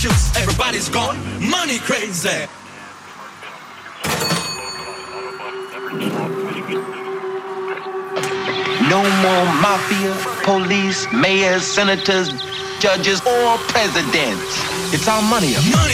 shoots, everybody's gone money crazy. No more mafia, police, mayors, senators, judges, or presidents. It's our money. Money.